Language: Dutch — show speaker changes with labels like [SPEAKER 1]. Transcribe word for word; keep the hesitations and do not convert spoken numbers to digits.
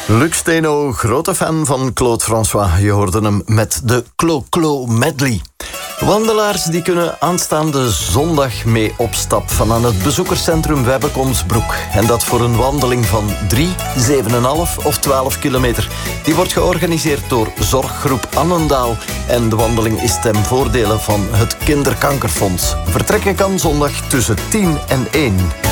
[SPEAKER 1] Luc Steno, grote fan van Claude François. Je hoorde hem met de Clo-Clo Medley. Wandelaars die kunnen aanstaande zondag mee op stap van aan het bezoekerscentrum Webbekonsbroek. En dat voor een wandeling van drie, zeven komma vijf of twaalf kilometer. Die wordt georganiseerd door Zorggroep Annendaal. En de wandeling is ten voordele van het Kinderkankerfonds. Vertrekken kan zondag tussen tien en één.